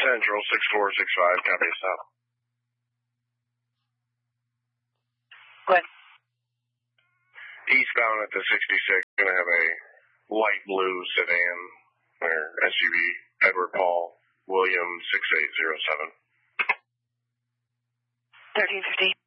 Central 6465, copy stop. What? Eastbound at the 66, going to have a light blue sedan or SUV, Edward Paul, William 6807. 1350.